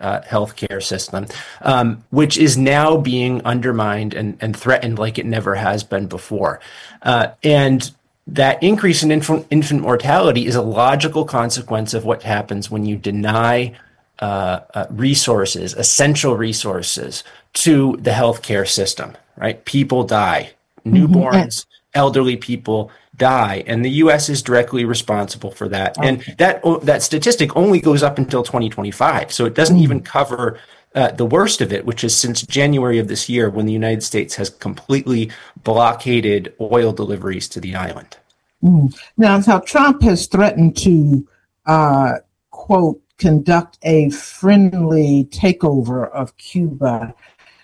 healthcare system, which is now being undermined and threatened like it never has been before. And that increase in infant mortality is a logical consequence of what happens when you deny resources, essential resources, to the healthcare system, right? People die. Newborns, elderly people die, and the U.S. is directly responsible for that. And that statistic only goes up until 2025, so it doesn't even cover the worst of it, which is since January of this year, when the United States has completely blockaded oil deliveries to the island. Now, Trump has threatened to, quote, conduct a friendly takeover of Cuba.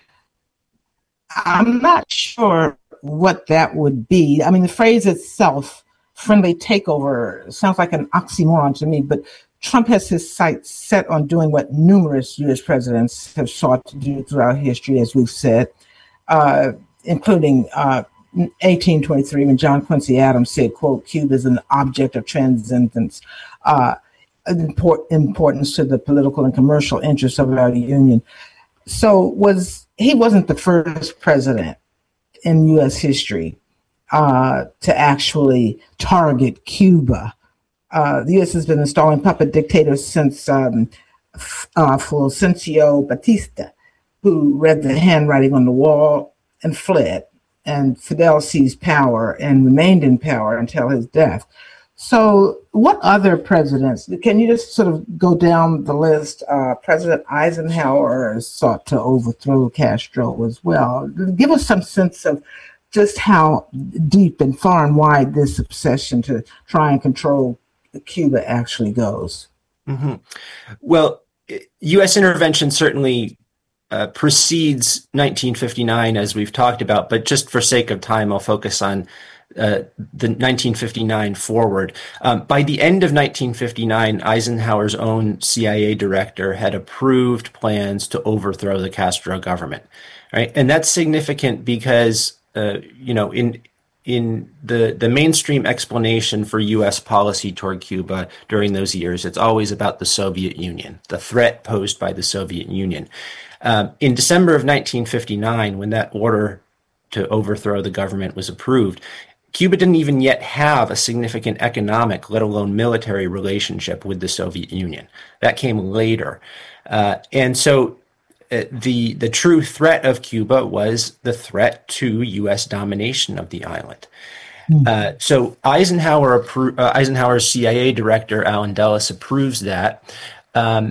I'm not sure what that would be. I mean, the phrase itself, friendly takeover, sounds like an oxymoron to me, but Trump has his sights set on doing what numerous U.S. presidents have sought to do throughout history, as we've said, including 1823, when John Quincy Adams said, quote, Cuba is an object of transcendence, importance to the political and commercial interests of our union. So he wasn't the first president in U.S. history to actually target Cuba. The U.S. has been installing puppet dictators since Fulgencio Batista, who read the handwriting on the wall and fled, and Fidel seized power and remained in power until his death. So what other presidents, can you just sort of go down the list? President Eisenhower sought to overthrow Castro as well. Give us some sense of just how deep and far and wide this obsession to try and control Cuba actually goes. Well, U.S. intervention certainly precedes 1959, as we've talked about, but just for sake of time, I'll focus on the 1959 forward. By the end of 1959, Eisenhower's own CIA director had approved plans to overthrow the Castro government, right? And that's significant because, in the mainstream explanation for U.S. policy toward Cuba during those years, it's always about the Soviet Union, the threat posed by the Soviet Union. In December of 1959, when that order to overthrow the government was approved, Cuba didn't even yet have a significant economic, let alone military relationship with the Soviet Union. That came later. And so the true threat of Cuba was the threat to U.S. domination of the island. So Eisenhower's CIA director, Allen Dulles, approves that. In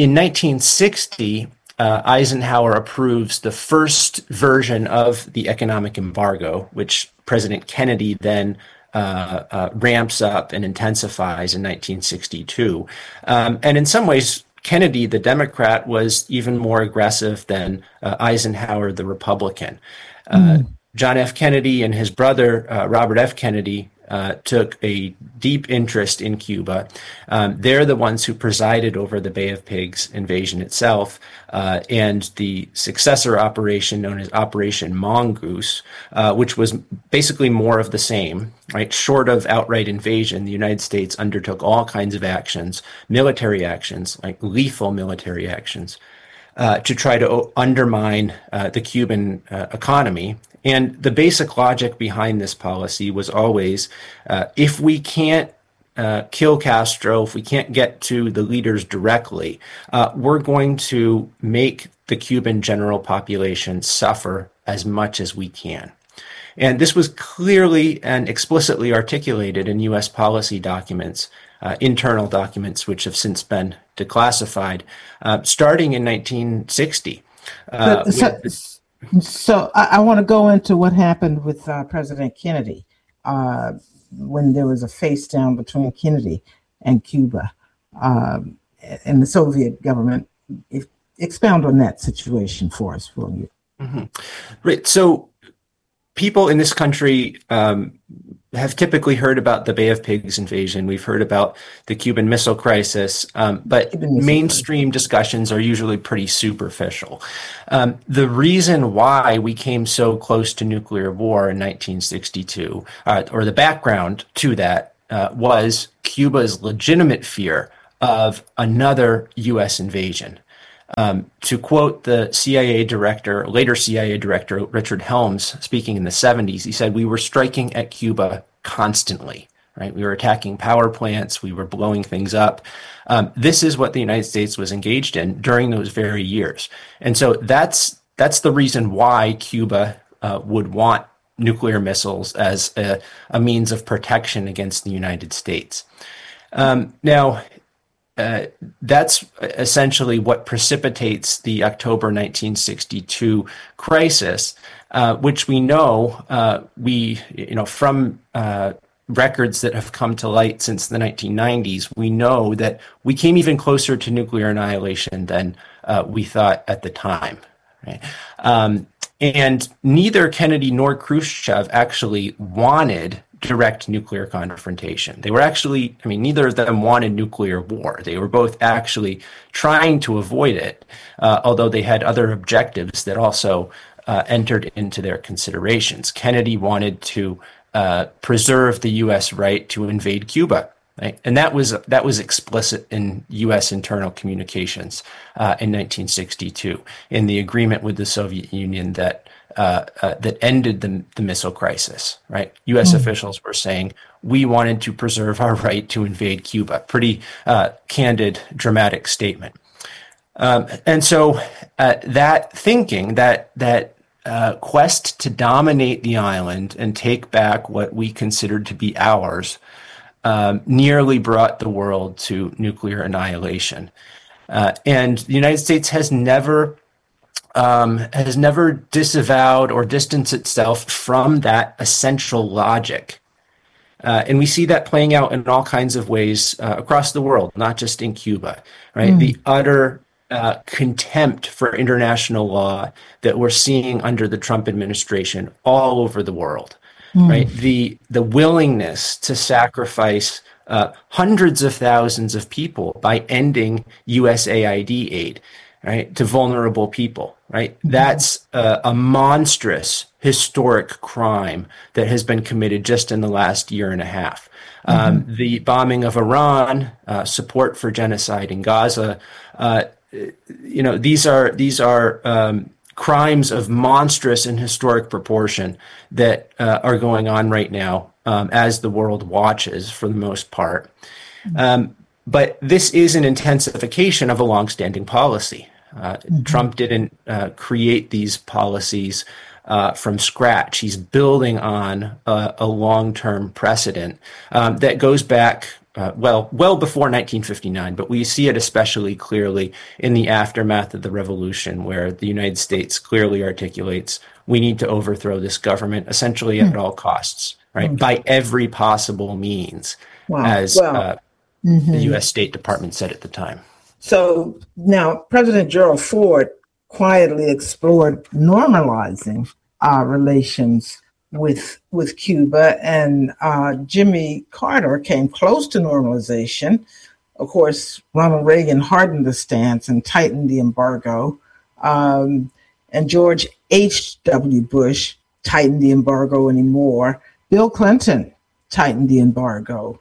1960, Eisenhower approves the first version of the economic embargo, which President Kennedy then ramps up and intensifies in 1962. And in some ways, Kennedy, the Democrat, was even more aggressive than Eisenhower, the Republican. John F. Kennedy and his brother, Robert F. Kennedy, took a deep interest in Cuba. They're the ones who presided over the Bay of Pigs invasion itself, and the successor operation known as Operation Mongoose, which was basically more of the same, right? Short of outright invasion, the United States undertook all kinds of actions, military actions, like lethal military actions, to try to undermine the Cuban economy. And the basic logic behind this policy was always, if we can't kill Castro, if we can't get to the leaders directly, we're going to make the Cuban general population suffer as much as we can. And this was clearly and explicitly articulated in U.S. policy documents, internal documents, which have since been declassified, starting in 1960. So I want to go into what happened with President Kennedy when there was a face down between Kennedy and Cuba and the Soviet government. Expound on that situation for us, will you? Right. So people in this country have typically heard about the Bay of Pigs invasion. We've heard about the Cuban Missile Crisis, but mainstream discussions are usually pretty superficial. The reason why we came so close to nuclear war in 1962, or the background to that, was Cuba's legitimate fear of another U.S. invasion. To quote the CIA director, later CIA director, Richard Helms, speaking in the 70s, he said, "We were striking at Cuba constantly, right? We were attacking power plants, we were blowing things up." This is what the United States was engaged in during those very years. And so that's the reason why Cuba would want nuclear missiles as a means of protection against the United States. Now, that's essentially what precipitates the October 1962 crisis, which we know from records that have come to light since the 1990s. We know that we came even closer to nuclear annihilation than we thought at the time. Right? And neither Kennedy nor Khrushchev actually wanted direct nuclear confrontation. They were actually, neither of them wanted nuclear war. They were both actually trying to avoid it, although they had other objectives that also entered into their considerations. Kennedy wanted to preserve the U.S. right to invade Cuba. Right? And that was explicit in U.S. internal communications in 1962 in the agreement with the Soviet Union that ended the missile crisis. Right? U.S. officials were saying we wanted to preserve our right to invade Cuba. Pretty candid, dramatic statement. And so that thinking, that quest to dominate the island and take back what we considered to be ours, nearly brought the world to nuclear annihilation. And the United States has never disavowed or distanced itself from that essential logic. And we see that playing out in all kinds of ways across the world, not just in Cuba, right? The utter contempt for international law that we're seeing under the Trump administration all over the world. Right, the willingness to sacrifice hundreds of thousands of people by ending USAID aid, right, to vulnerable people, right? That's a monstrous historic crime that has been committed just in the last year and a half. The bombing of Iran, support for genocide in Gaza, these are crimes of monstrous and historic proportion that are going on right now as the world watches for the most part. But this is an intensification of a longstanding policy. Trump didn't create these policies from scratch. He's building on a long-term precedent that goes back well before 1959, but we see it especially clearly in the aftermath of the revolution, where the United States clearly articulates we need to overthrow this government essentially at all costs, right? By every possible means, as the U.S. State Department said at the time. So now President Gerald Ford quietly explored normalizing our relations with Cuba, and Jimmy Carter came close to normalization. Of course, Ronald Reagan hardened the stance and tightened the embargo, and George H.W. Bush tightened the embargo anymore. Bill Clinton tightened the embargo.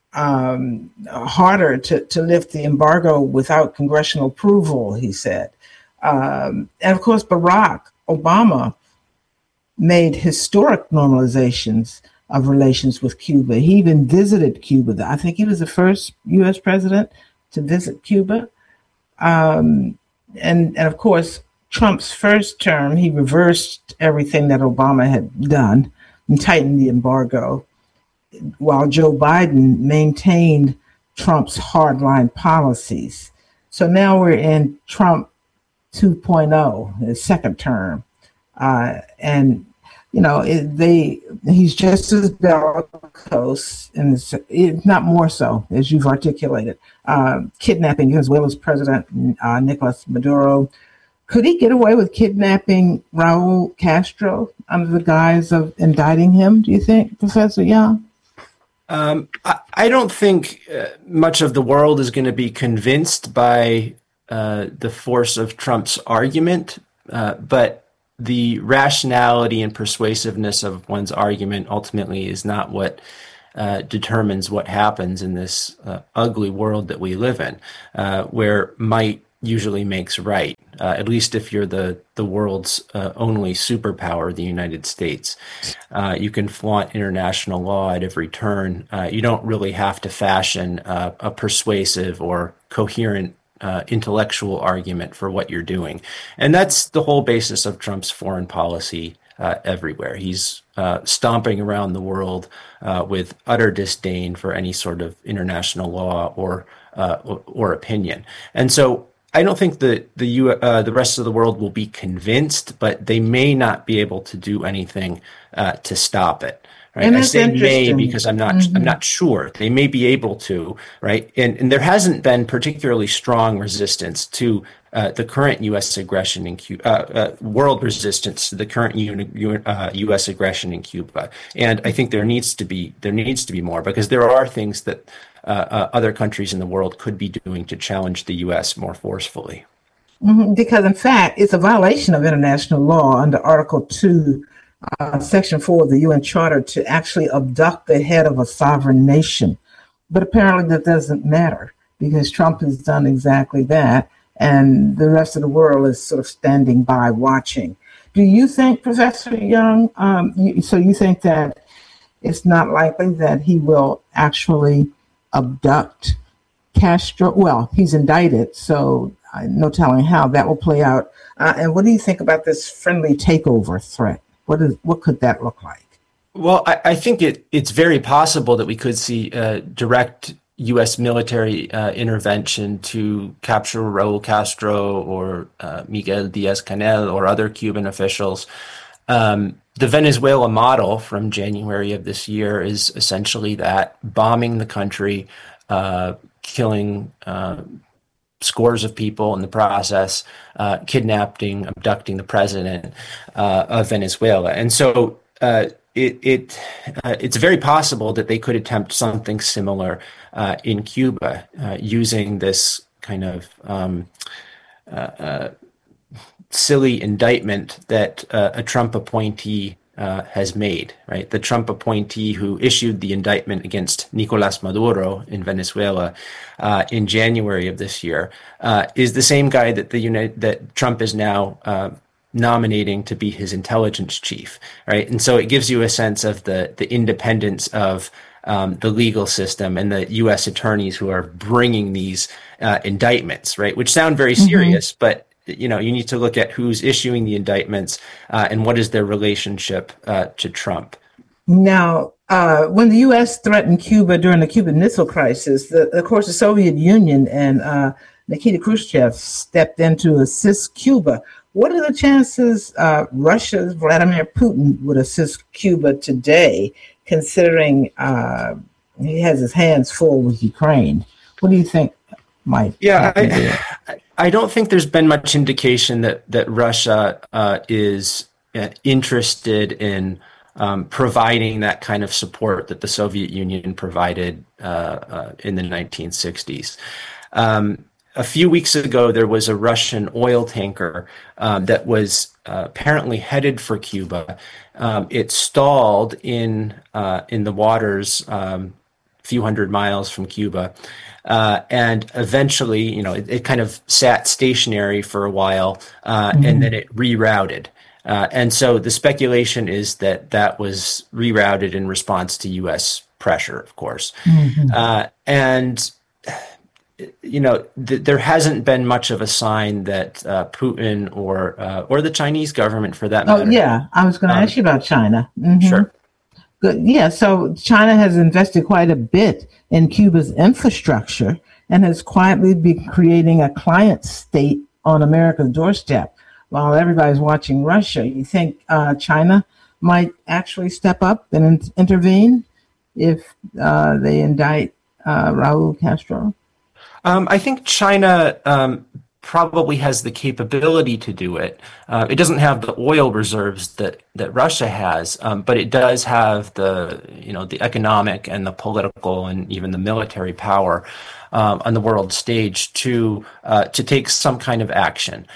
Harder to lift the embargo without congressional approval, he said. And of course, Barack Obama made historic normalizations of relations with Cuba. He even visited Cuba. I think he was the first U.S. president to visit Cuba. And of course, Trump's first term, he reversed everything that Obama had done and tightened the embargo, while Joe Biden maintained Trump's hardline policies. So now we're in Trump 2.0, his second term. And, he's just as bellicose, and not more so, as you've articulated, kidnapping Venezuela's President Nicolas Maduro. Could he get away with kidnapping Raul Castro under the guise of indicting him, do you think, Professor Young? I don't think much of the world is going to be convinced by the force of Trump's argument, but the rationality and persuasiveness of one's argument ultimately is not what determines what happens in this ugly world that we live in, where might usually makes right, at least if you're the world's only superpower, the United States. You can flaunt international law at every turn. You don't really have to fashion a persuasive or coherent intellectual argument for what you're doing. And that's the whole basis of Trump's foreign policy everywhere. He's stomping around the world with utter disdain for any sort of international law or opinion. And so I don't think that the rest of the world will be convinced, but they may not be able to do anything to stop it. Right? And I that's say may interesting. because I'm not sure. They may be able to, right? And there hasn't been particularly strong resistance to the current U.S. aggression in Cuba, world resistance to the current U.S. aggression in Cuba. And I think there needs to be more, because there are things that other countries in the world could be doing to challenge the U.S. more forcefully. Because in fact, it's a violation of international law under Article 2, Section 4 of the UN Charter to actually abduct the head of a sovereign nation. But apparently that doesn't matter, because Trump has done exactly that, and the rest of the world is sort of standing by watching. Do you think, Professor Young, so you think that it's not likely that he will actually abduct Castro? Well, he's indicted, so no telling how that will play out. And what do you think about this friendly takeover threat? What could that look like? Well, I think it's very possible that we could see direct U.S. military intervention to capture Raul Castro or Miguel Diaz-Canel or other Cuban officials. The Venezuela model from January of this year is essentially that: bombing the country, killing scores of people in the process, kidnapping, abducting the president of Venezuela. And so it's very possible that they could attempt something similar in Cuba, using this kind of silly indictment that a Trump appointee has made, right? The Trump appointee who issued the indictment against Nicolas Maduro in Venezuela in January of this year is the same guy that Trump is now nominating to be his intelligence chief, right? And so it gives you a sense of the independence of the legal system and the U.S. attorneys who are bringing these indictments, right? Which sound very serious, but you need to look at who's issuing the indictments and what is their relationship to Trump. Now, when the U.S. threatened Cuba during the Cuban Missile Crisis, of course, the Soviet Union and Nikita Khrushchev stepped in to assist Cuba. What are the chances Russia's Vladimir Putin would assist Cuba today, considering he has his hands full with Ukraine? What do you think might happen there? I don't think there's been much indication that Russia is interested in providing that kind of support that the Soviet Union provided in the 1960s. A few weeks ago, there was a Russian oil tanker that was apparently headed for Cuba. It stalled in the waters a few hundred miles from Cuba. And eventually, it kind of sat stationary for a while, and then it rerouted. And so the speculation is that was rerouted in response to U.S. pressure, of course. There hasn't been much of a sign that Putin or the Chinese government, for that matter. Oh, yeah. I was going to ask you about China. Sure. Good. Yeah, so China has invested quite a bit in Cuba's infrastructure and has quietly been creating a client state on America's doorstep while everybody's watching Russia. You think China might actually step up and intervene if they indict Raul Castro? I think China probably has the capability to do it. It doesn't have the oil reserves that Russia has, but it does have the economic and the political and even the military power on the world stage to take some kind of action.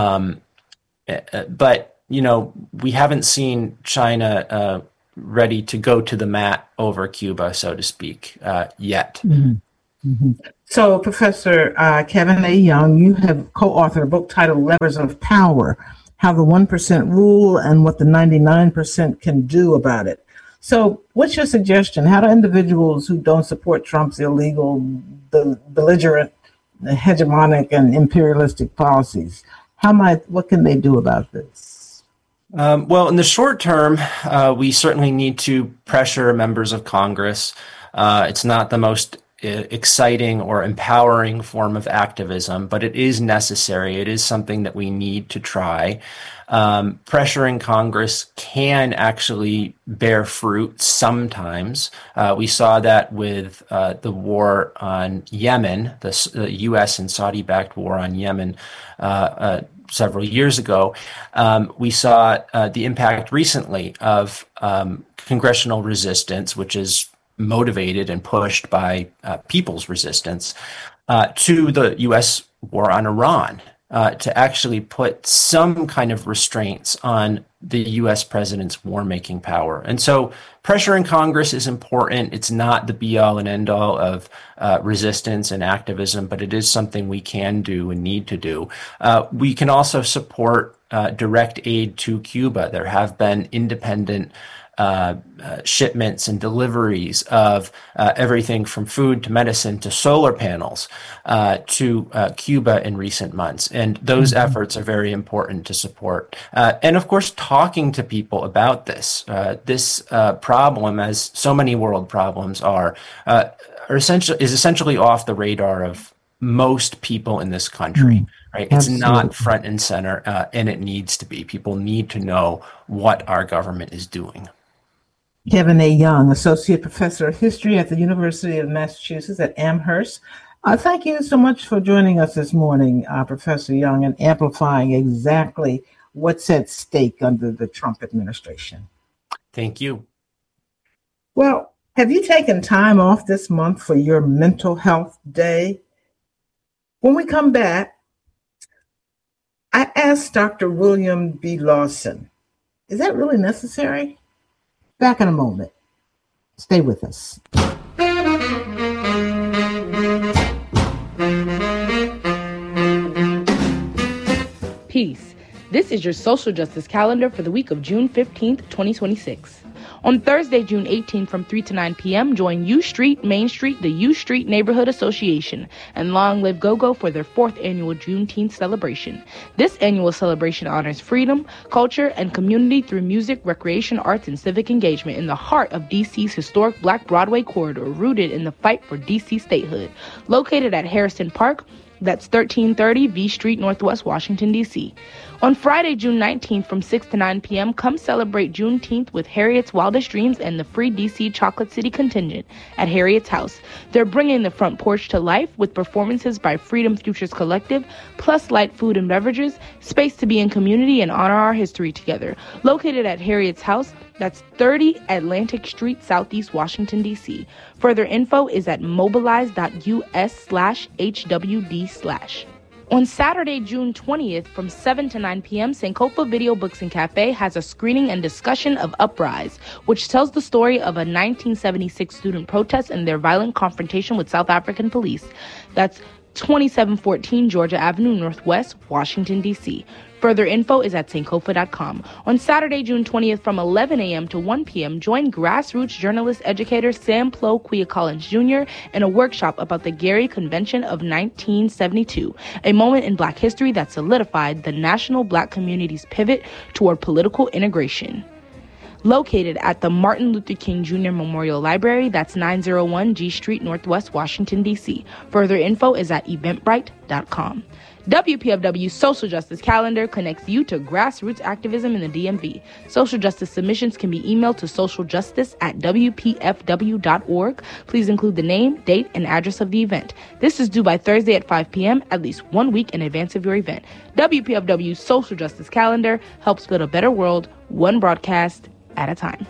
But we haven't seen China ready to go to the mat over Cuba, so to speak, yet. So, Professor Kevin A. Young, you have co-authored a book titled Levers of Power, How the 1% Rule and What the 99% Can Do About It. So, what's your suggestion? How do individuals who don't support Trump's illegal, belligerent, hegemonic, and imperialistic policies, what can they do about this? Well, in the short term, we certainly need to pressure members of Congress. It's not the most exciting or empowering form of activism, but it is necessary. It is something that we need to try. Pressuring Congress can actually bear fruit sometimes. We saw that with the war on Yemen, the U.S. and Saudi-backed war on Yemen several years ago. We saw the impact recently of congressional resistance, which is motivated and pushed by people's resistance to the U.S. war on Iran, to actually put some kind of restraints on the U.S. president's war-making power. And so pressure in Congress is important. It's not the be-all and end-all of resistance and activism, but it is something we can do and need to do. We can also support direct aid to Cuba. There have been independent shipments and deliveries of everything from food to medicine to solar panels to Cuba in recent months. And those efforts are very important to support. And of course, talking to people about this problem, as so many world problems is essentially off the radar of most people in this country. Right? It's not front and center, and it needs to be. People need to know what our government is doing. Kevin A. Young, Associate Professor of History at the University of Massachusetts at Amherst. Thank you so much for joining us this morning, Professor Young, and amplifying exactly what's at stake under the Trump administration. Thank you. Well, have you taken time off this month for your mental health day? When we come back, I asked Dr. William B. Lawson, is that really necessary? Back in a moment. Stay with us. Peace. This is your social justice calendar for the week of June 15th, 2026. On Thursday, June 18th from 3 to 9 p.m., join U Street, Main Street, the U Street Neighborhood Association, and Long Live Go-Go for their 4th annual Juneteenth celebration. This annual celebration honors freedom, culture, and community through music, recreation, arts, and civic engagement in the heart of D.C.'s historic Black Broadway corridor, rooted in the fight for D.C. statehood. Located at Harrison Park, that's 1330 V Street, Northwest Washington, D.C. On Friday, June 19th from 6 to 9 p.m., come celebrate Juneteenth with Harriet's Wildest Dreams and the Free D.C. Chocolate City contingent at Harriet's House. They're bringing the front porch to life with performances by Freedom Futures Collective, plus light food and beverages, space to be in community and honor our history together. Located at Harriet's House, that's 30 Atlantic Street, Southeast Washington, D.C. Further info is at mobilize.us/HWD/. On Saturday, June 20th, from 7 to 9 p.m., Sankofa Video Books and Cafe has a screening and discussion of Uprise, which tells the story of a 1976 student protest and their violent confrontation with South African police. That's 2714 Georgia Avenue, Northwest, Washington, D.C. Further info is at sankofa.com. On Saturday, June 20th, from 11 a.m. to 1 p.m., join grassroots journalist educator Sam Plo Quia-Collins Jr. in a workshop about the Gary Convention of 1972, a moment in Black history that solidified the national Black community's pivot toward political integration. Located at the Martin Luther King Jr. Memorial Library, that's 901 G Street, Northwest Washington, D.C. Further info is at eventbrite.com. WPFW's Social Justice Calendar connects you to grassroots activism in the DMV. Social justice submissions can be emailed to socialjustice@wpfw.org. Please include the name, date, and address of the event. This is due by Thursday at 5 p.m., at least 1 week in advance of your event. WPFW's Social Justice Calendar helps build a better world, one broadcast at a time.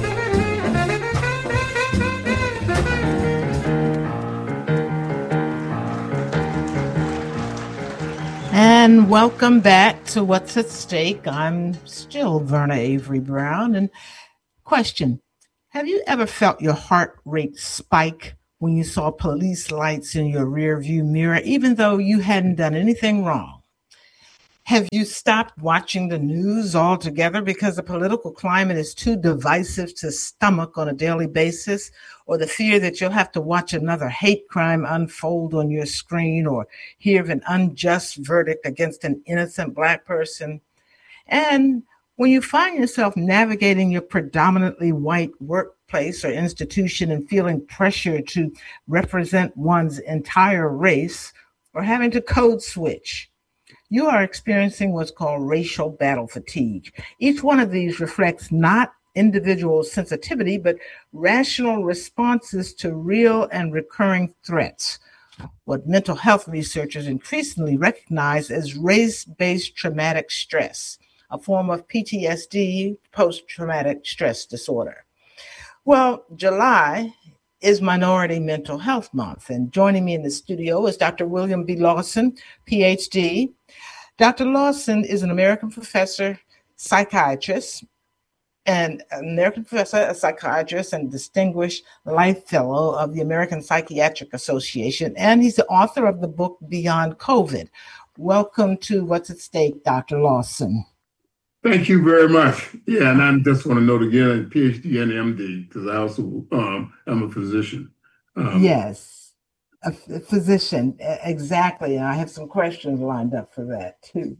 And welcome back to What's at Stake. I'm still Verna Avery Brown. And question, have you ever felt your heart rate spike when you saw police lights in your rear view mirror, even though you hadn't done anything wrong? Have you stopped watching the news altogether because the political climate is too divisive to stomach on a daily basis, or the fear that you'll have to watch another hate crime unfold on your screen, or hear of an unjust verdict against an innocent Black person? And when you find yourself navigating your predominantly white workplace or institution and feeling pressure to represent one's entire race, or having to code switch, you are experiencing what's called racial battle fatigue. Each one of these reflects not individual sensitivity, but rational responses to real and recurring threats, what mental health researchers increasingly recognize as race-based traumatic stress, a form of PTSD, post-traumatic stress disorder. Well, July is Minority Mental Health Month, and joining me in the studio is Dr. William B. Lawson, PhD. Dr. Lawson is an American professor, psychiatrist, and a psychiatrist and distinguished life fellow of the American Psychiatric Association, and he's the author of the book Beyond COVID. Welcome to What's at Stake, Dr. Lawson. Thank you very much. Yeah, and I just want to note again, PhD and MD, because I also am a physician. Yes. A physician, exactly. And I have some questions lined up for that too.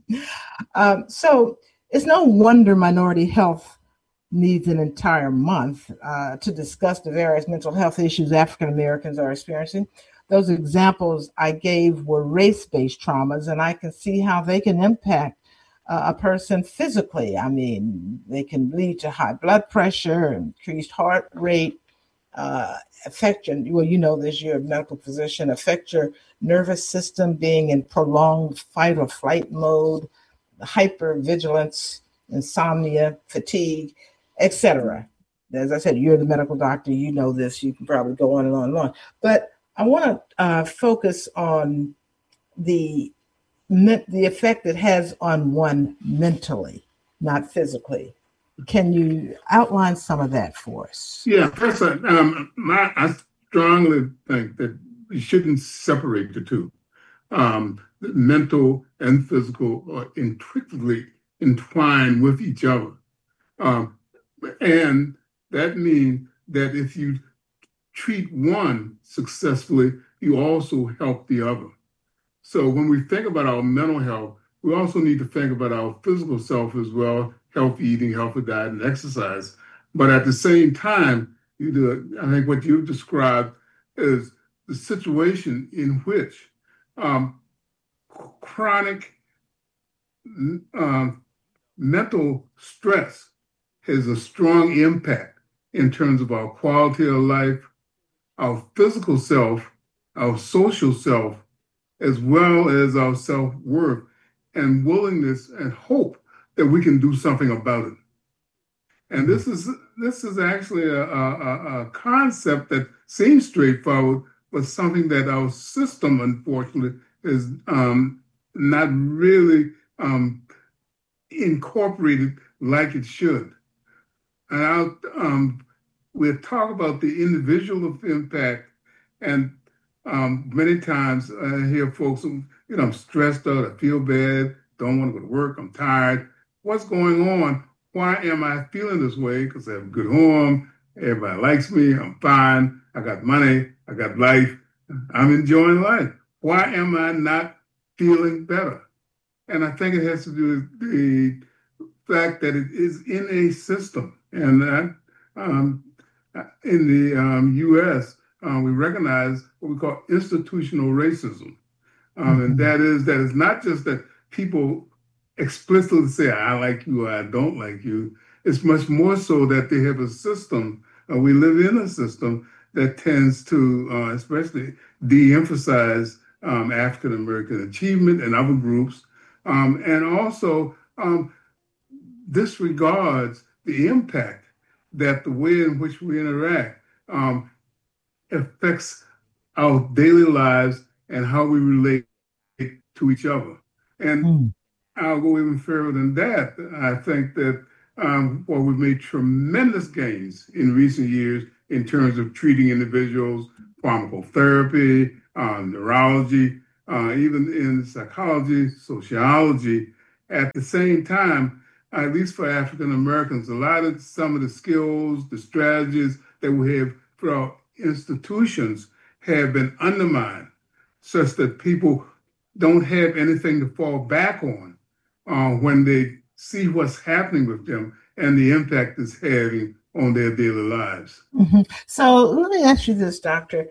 So it's no wonder minority health needs an entire month to discuss the various mental health issues African Americans are experiencing. Those examples I gave were race-based traumas, and I can see how they can impact a person physically. I mean, they can lead to high blood pressure, increased heart rate, affect your, well, you know this, you're a medical physician, affect your nervous system, being in prolonged fight or flight mode, hypervigilance, insomnia, fatigue, etc. As I said, you're the medical doctor, you know this, you can probably go on and on and on. But I want to focus on the effect it has on one mentally, not physically. Can you outline some of that for us? Yeah, first, I strongly think that we shouldn't separate the two. The mental and physical are intricately entwined with each other. And that means that if you treat one successfully, you also help the other. So when we think about our mental health, we also need to think about our physical self as well, healthy eating, healthy diet, and exercise. But at the same time, I think what you've described is the situation in which chronic mental stress has a strong impact in terms of our quality of life, our physical self, our social self, as well as our self-worth and willingness and hope that we can do something about it. And this is actually a concept that seems straightforward, but something that our system, unfortunately, is not really incorporated like it should. And we'll talk about the individual impact, and many times I hear folks, I'm stressed out, I feel bad, don't want to go to work, I'm tired. What's going on? Why am I feeling this way? Because I have a good home, everybody likes me, I'm fine, I got money, I got life, I'm enjoying life. Why am I not feeling better? And I think it has to do with the fact that it is in a system. And in the U.S., we recognize what we call institutional racism. And that is not just that people explicitly say, I like you or I don't like you. It's much more so that they have a system, we live in a system that tends to especially de-emphasize African-American achievement and other groups, and also disregards the impact that the way in which we interact affects our daily lives and how we relate to each other. And I'll go even further than that. I think that while we've made tremendous gains in recent years in terms of treating individuals pharmacotherapy, neurology, even in psychology, sociology. At the same time, at least for African Americans, a lot of some of the skills, the strategies that we have for our institutions have been undermined, such that people don't have anything to fall back on when they see what's happening with them and the impact it's having on their daily lives. Mm-hmm. So let me ask you this, Doctor.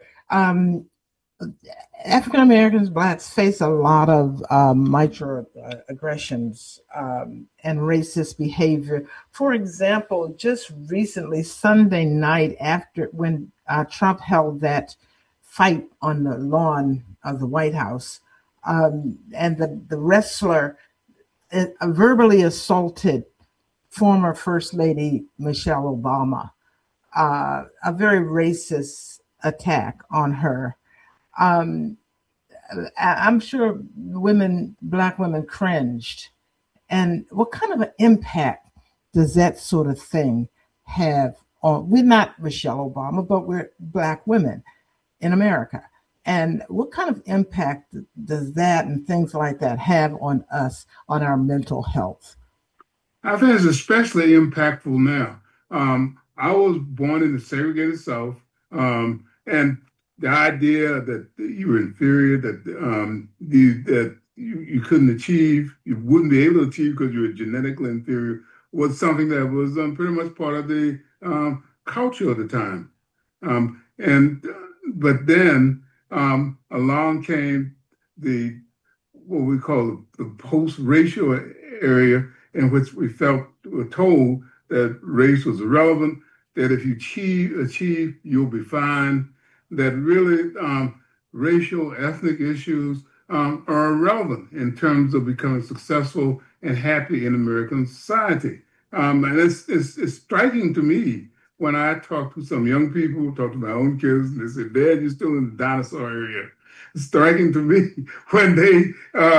African Americans, Blacks face a lot of microaggressions and racist behavior. For example, just recently, Sunday night, after when Trump held that fight on the lawn of the White House, and the wrestler verbally assaulted former First Lady Michelle Obama, a very racist attack on her. I'm sure Black women cringed. And what kind of an impact does that sort of thing have on, we're not Michelle Obama, but we're Black women in America. And what kind of impact does that and things like that have on us, on our mental health? I think it's especially impactful now. I was born in the segregated South, and the idea that you were inferior, that you couldn't achieve, you wouldn't be able to achieve because you were genetically inferior, was something that was pretty much part of the culture of the time. But then along came what we call the post-racial area, in which we were told that race was irrelevant, that if you achieve, you'll be fine, that really racial, ethnic issues are irrelevant in terms of becoming successful and happy in American society. And it's striking to me when I talk to some young people, talk to my own kids, and they say, Dad, you're still in the dinosaur area. It's striking to me when they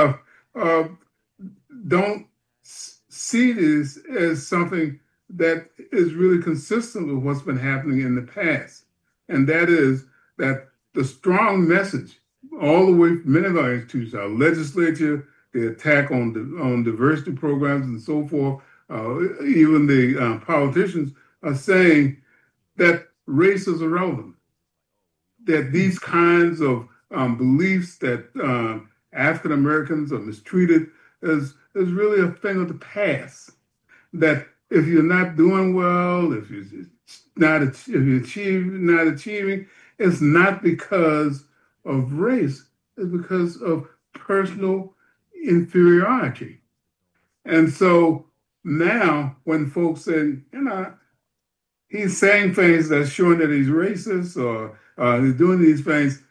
don't see this as something that is really consistent with what's been happening in the past. And that is that the strong message all the way from many of our institutions, our legislature, the attack on diversity programs and so forth, even the politicians are saying that race is irrelevant, that these kinds of beliefs that African Americans are mistreated is really a thing of the past. That if you're not doing well, if you're not achieving, it's not because of race, it's because of personal inferiority. And so now when folks say, he's saying things that's showing that he's racist or he's doing these things,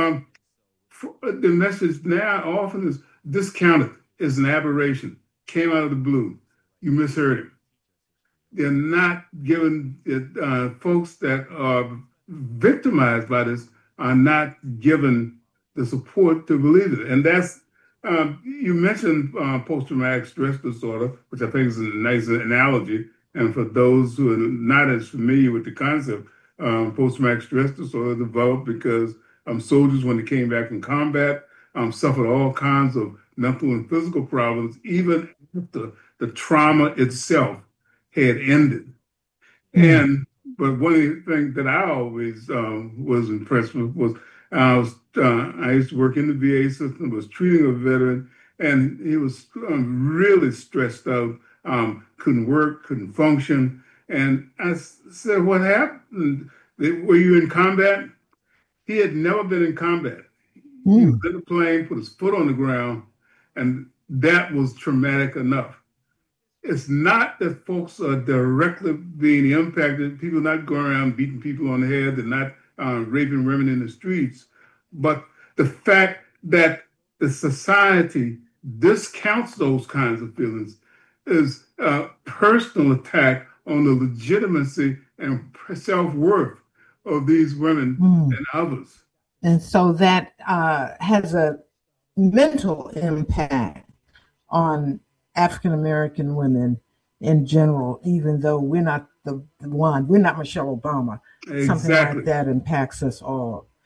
the message now often is discounted. It's an aberration. Came out of the blue. You misheard him. They're not given folks that are victimized by this are not given the support to believe it. And that's, you mentioned post-traumatic stress disorder, which I think is a nice analogy. And for those who are not as familiar with the concept, post-traumatic stress disorder developed because soldiers, when they came back from combat, suffered all kinds of mental and physical problems, even after the trauma itself had ended. But one of the things that I always was impressed with was I used to work in the VA system, was treating a veteran, and he was really stressed out, couldn't work, couldn't function. And I said, what happened? Were you in combat? He had never been in combat. He was in a plane, put his foot on the ground, and that was traumatic enough. It's not that folks are directly being impacted, people not going around beating people on the head, they're not raping women in the streets, but the fact that the society discounts those kinds of feelings is a personal attack on the legitimacy and self-worth of these women and others. And so that has a mental impact on African American women in general, even though we're not we're not Michelle Obama. Exactly. Something like that impacts us all.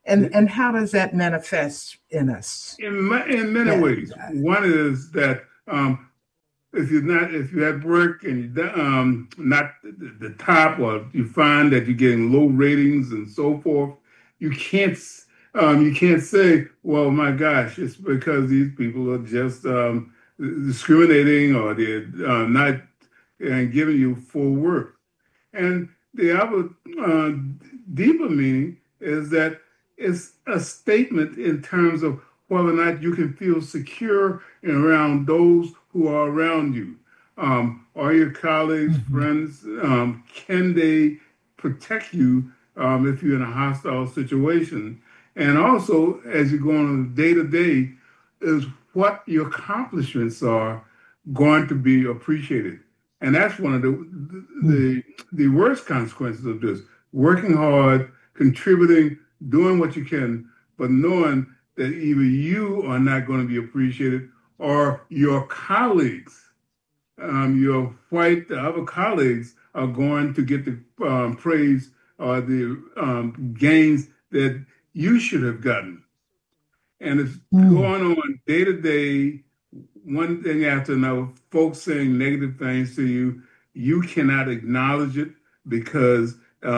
And how does that manifest in us? In many ways. One is that if you're at work and you're not the top, or you find that you're getting low ratings and so forth, you can't say, well, my gosh, it's because these people are just discriminating, or they're not giving you full work. And the other deeper meaning is that it's a statement in terms of whether or not you can feel secure around those who are around you. Are your colleagues, friends, can they protect you if you're in a hostile situation? And also, as you go on day to day, is what your accomplishments are going to be appreciated. And that's one of the worst consequences of this. Working hard, contributing, doing what you can, but knowing that either you are not going to be appreciated, or your colleagues, your white other colleagues, are going to get the praise or the gains that you should have gotten. And it's going on day to day, one thing after another, folks saying negative things to you. You cannot acknowledge it because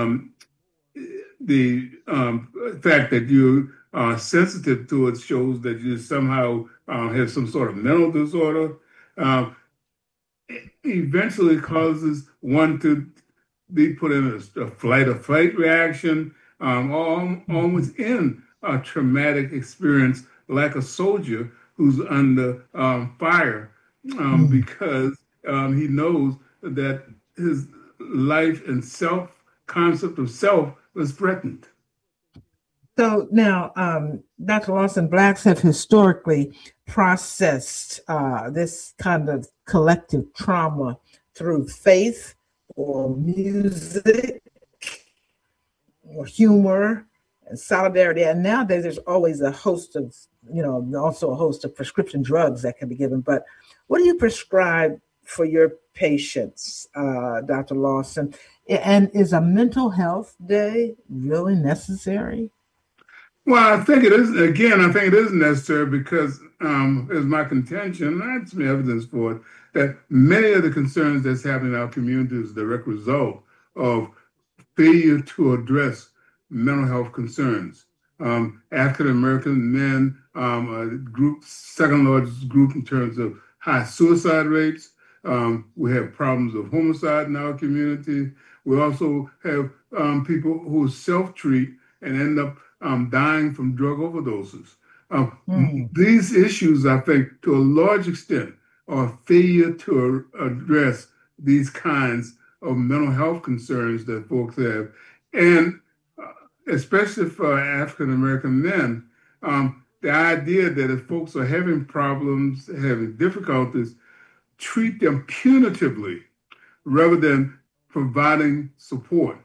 the fact that you are sensitive to it shows that you somehow have some sort of mental disorder. It eventually causes one to be put in a flight or fight reaction, almost in a traumatic experience, like a soldier who's under fire because he knows that his life and concept of self was threatened. So now, Dr. Lawson, Blacks have historically processed this kind of collective trauma through faith or music or humor and solidarity. And nowadays there's always a host of, also a host of prescription drugs that can be given. But what do you prescribe for your patients, Dr. Lawson? And is a mental health day really necessary? Well, I think it is. Again, I think it is necessary because, as my contention, that's some evidence for it, that many of the concerns that's happening in our community is a direct result of failure to address mental health concerns. African American men are second largest group in terms of high suicide rates. We have problems of homicide in our community. We also have people who self-treat and end up dying from drug overdoses. These issues, I think, to a large extent, are failure to address these kinds of mental health concerns that folks have. And especially for African American men, the idea that if folks are having problems, having difficulties, treat them punitively rather than providing support.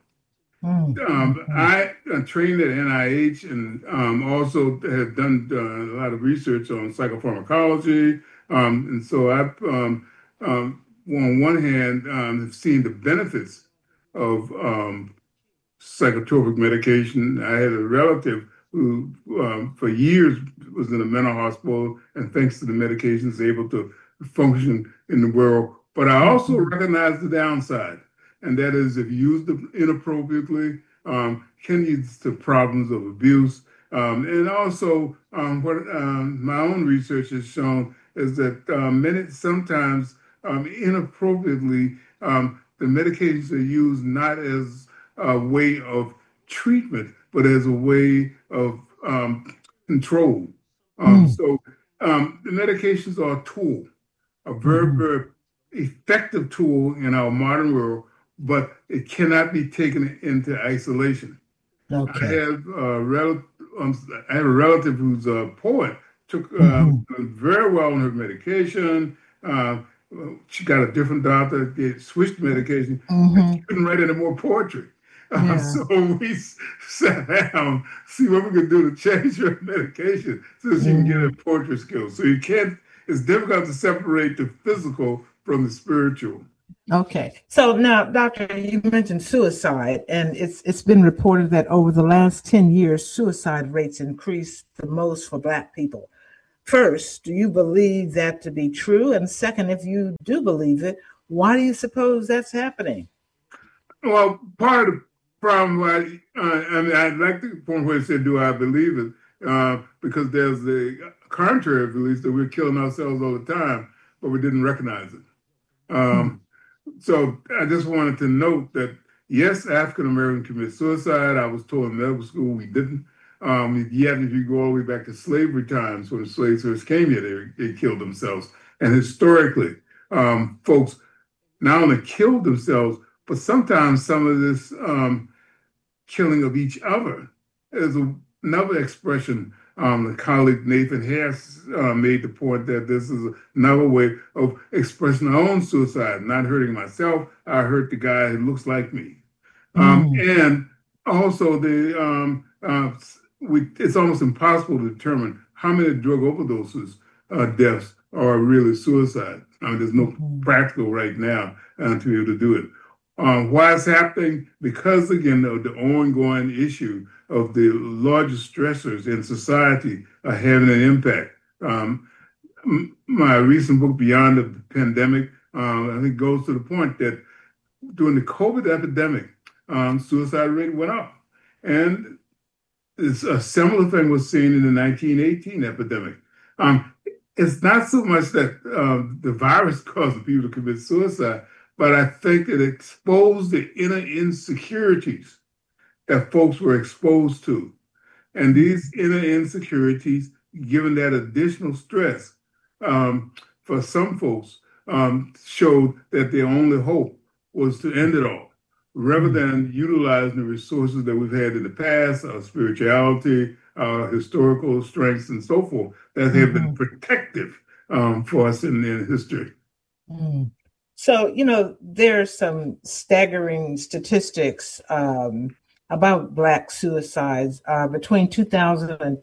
I trained at NIH and also have done a lot of research on psychopharmacology. And so I've, on one hand, have seen the benefits of psychotropic medication. I had a relative who for years was in a mental hospital, and thanks to the medications, is able to function in the world. But I also recognize the downside. And that is, if used inappropriately, can lead to problems of abuse. And also, what my own research has shown is that sometimes inappropriately, the medications are used not as a way of treatment, but as a way of control. So the medications are a tool, a very, very effective tool in our modern world, but it cannot be taken into isolation. Okay. I have a relative who's a poet, took very well on her medication. She got a different doctor, they switched medication, and she couldn't write any more poetry. So we sat down, see what we could do to change her medication so she can get her poetry skills. So it's difficult to separate the physical from the spiritual. Okay. So now, Doctor, you mentioned suicide, and it's been reported that over the last 10 years, suicide rates increased the most for Black people. First, do you believe that to be true? And second, if you do believe it, why do you suppose that's happening? Well, part of the problem, I mean, I'd like the point where it said, do I believe it? Because there's the contrary belief that we're killing ourselves all the time, but we didn't recognize it. Hmm. So I just wanted to note that, yes, African Americans commit suicide. I was told in medical school we didn't. Yet, if you go all the way back to slavery times, when the slaves first came here, they killed themselves. And historically, folks not only killed themselves, but sometimes some of this killing of each other is another expression. The colleague Nathan Harris made the point that this is another way of expressing our own suicide, not hurting myself. I hurt the guy who looks like me. And also, it's almost impossible to determine how many drug overdoses deaths are really suicide. I mean, there's no practical right now to be able to do it. Why it's happening? Because, again, of the ongoing issue of the largest stressors in society are having an impact. My recent book, Beyond the Pandemic, I think goes to the point that during the COVID epidemic, suicide rate went up. And it's a similar thing was seen in the 1918 epidemic. It's not so much that the virus caused people to commit suicide, but I think it exposed the inner insecurities that folks were exposed to. And these inner insecurities, given that additional stress, for some folks, showed that their only hope was to end it all, rather than utilizing the resources that we've had in the past, our spirituality, our historical strengths, and so forth, that have been protective for us in history. So, there are some staggering statistics about Black suicides. Between 2000 and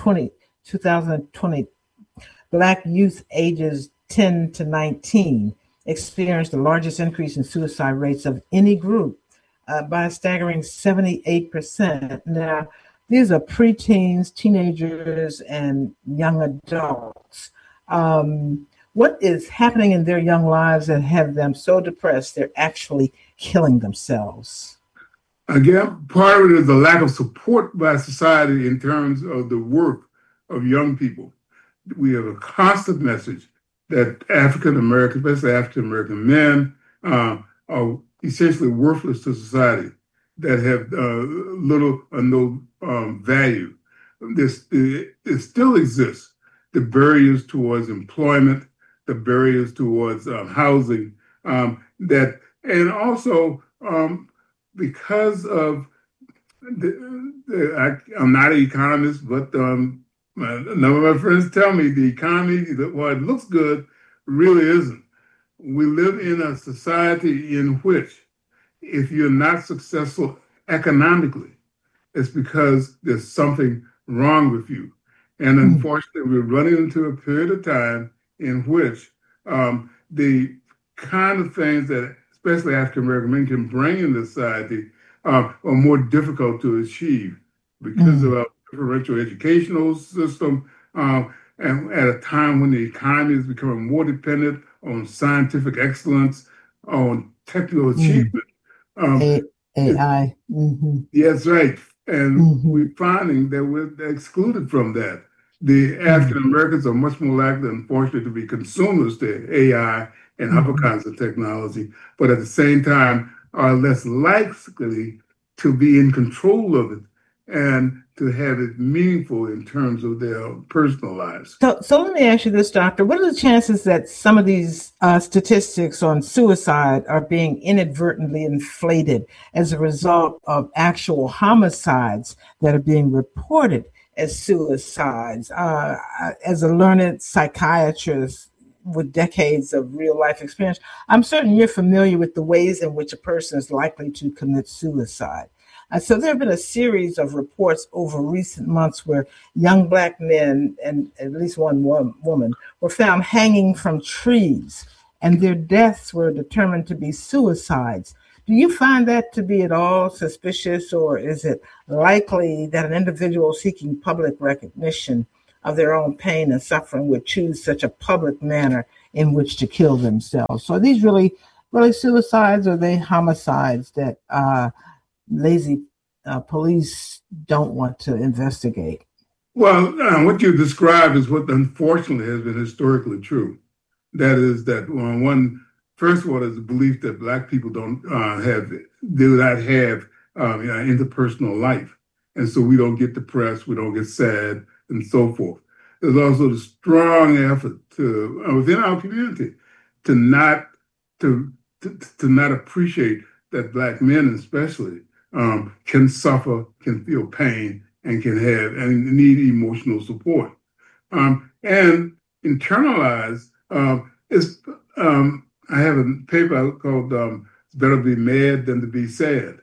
2020, Black youth ages 10 to 19 experienced the largest increase in suicide rates of any group by a staggering 78%. Now, these are preteens, teenagers, and young adults. What is happening in their young lives that have them so depressed they're actually killing themselves? Again, part of it is the lack of support by society in terms of the work of young people. We have a constant message that African Americans, especially African American men, are essentially worthless to society, that have little or no value. It still exists. The barriers towards employment, the barriers towards housing, and also because of I'm not an economist, but none of my friends tell me the economy, while it looks good, really isn't. We live in a society in which, if you're not successful economically, it's because there's something wrong with you. And unfortunately, we're running into a period of time in which the kind of things that especially African American men can bring into society are more difficult to achieve because of our differential educational system, and at a time when the economy is becoming more dependent on scientific excellence, on technical achievement. AI. Yes, right. And we're finding that we're excluded from that. The African Americans are much more likely, unfortunately, to be consumers to AI and other kinds of technology, but at the same time are less likely to be in control of it and to have it meaningful in terms of their personal lives. So let me ask you this, Doctor. What are the chances that some of these statistics on suicide are being inadvertently inflated as a result of actual homicides that are being reported as suicides? As a learned psychiatrist with decades of real life experience, I'm certain you're familiar with the ways in which a person is likely to commit suicide. So there have been a series of reports over recent months where young Black men and at least one woman were found hanging from trees and their deaths were determined to be suicides. Do you find that to be at all suspicious, or is it likely that an individual seeking public recognition of their own pain and suffering would choose such a public manner in which to kill themselves? So are these really suicides, or are they homicides that lazy police don't want to investigate? Well, what you described is what unfortunately has been historically true. That is that first of all, is the belief that Black people do not have interpersonal life. And so we don't get depressed, we don't get sad, and so forth. There's also the strong effort within our community to not appreciate that Black men especially can suffer, can feel pain, and need emotional support. And internalize I have a paper called "It's Better to Be Mad Than to Be Sad."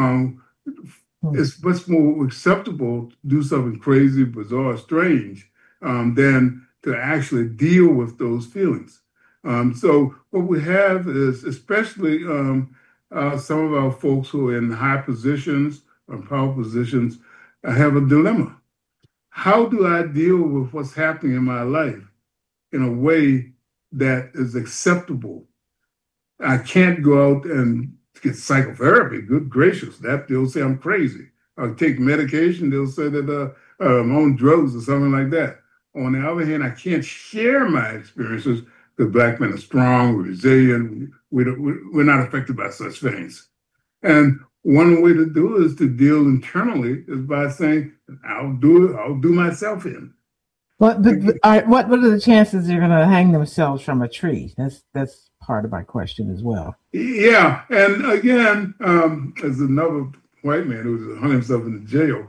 It's much more acceptable to do something crazy, bizarre, strange than to actually deal with those feelings. So what we have is, especially some of our folks who are in high positions or power positions, have a dilemma. How do I deal with what's happening in my life in a way that is acceptable? I can't go out and get psychotherapy. Good gracious, that they'll say I'm crazy. I'll take medication. They'll say that I'm on drugs or something like that. On the other hand, I can't share my experiences because Black men are strong, resilient. We're not affected by such things. And one way to do it is to deal internally is by saying, I'll do myself in. What are the chances they're going to hang themselves from a tree? That's part of my question as well. Yeah, and again, as another white man who hung himself in the jail,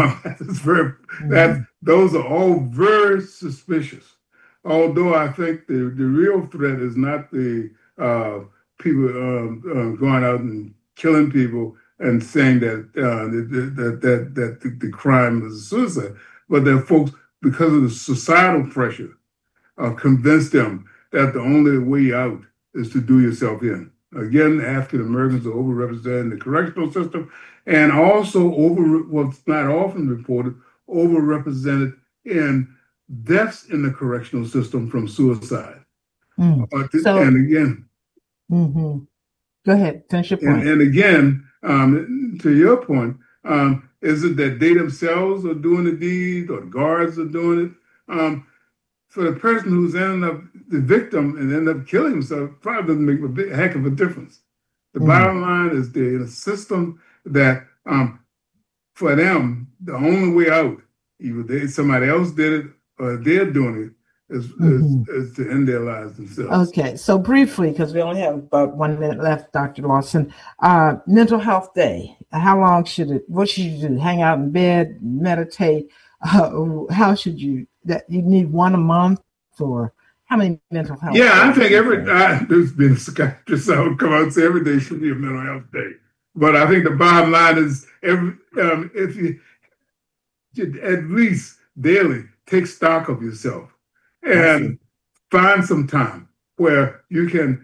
those are all very suspicious. Although I think the real threat is not the people going out and killing people and saying that the crime is a suicide, but that folks, because of the societal pressure, convince them that the only way out is to do yourself in. Again, African Americans are overrepresented in the correctional system, and also what's not often reported, overrepresented in deaths in the correctional system from suicide. And again, go ahead, finish your point. And again, to your point, is it that they themselves are doing the deed or the guards are doing it? For the person who's ended up the victim and ended up killing himself, probably doesn't make a heck of a difference. The bottom line is they're in a system that, for them, the only way out, either somebody else did it or they're doing it, is to end their lives themselves. Okay, so briefly, because we only have about 1 minute left, Dr. Lawson, Mental Health Day, what should you do? Hang out in bed, meditate? How should you, you need one a month, or how many mental health? Yeah, I think there's been a psychiatrist that would come out and say every day should be a mental health day. But I think the bottom line is if you at least daily take stock of yourself and find some time where you can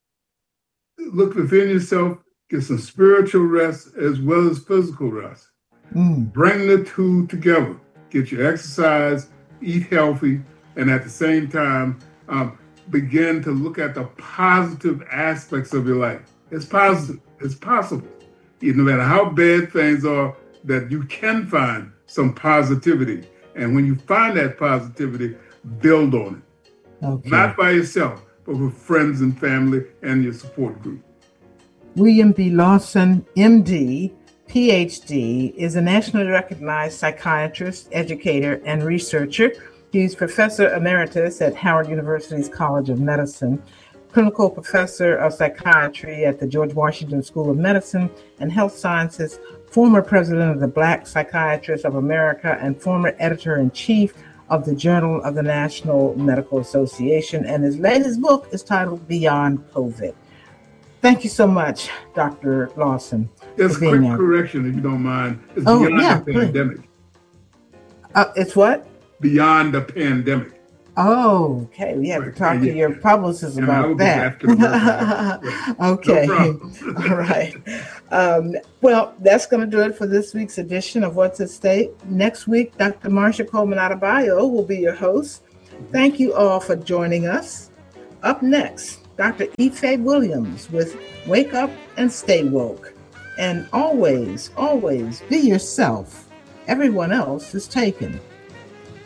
look within yourself, get some spiritual rest as well as physical rest. Bring the two together. Get your exercise, eat healthy, and at the same time, begin to look at the positive aspects of your life. It's positive. It's possible. No matter how bad things are, that you can find some positivity. And when you find that positivity, build on it. Okay. Not by yourself, but with friends and family and your support group. William B. Lawson, MD, PhD, is a nationally recognized psychiatrist, educator, and researcher. He's professor emeritus at Howard University's College of Medicine, clinical professor of psychiatry at the George Washington School of Medicine and Health Sciences, former president of the Black Psychiatrists of America, and former editor-in-chief of the Journal of the National Medical Association. And his latest book is titled Beyond COVID. Thank you so much, Dr. Lawson. Just a quick correction, if you don't mind. It's beyond the pandemic. It's what? Beyond the pandemic. Oh, okay. We have to talk to your publicist about that. Okay. No All right. Well, that's going to do it for this week's edition of What's at Stake. Next week, Dr. Marsha Coleman Adebayo will be your host. Thank you all for joining us. Up next, Dr. Ife Williams with Wake Up and Stay Woke. And always, always be yourself. Everyone else is taken.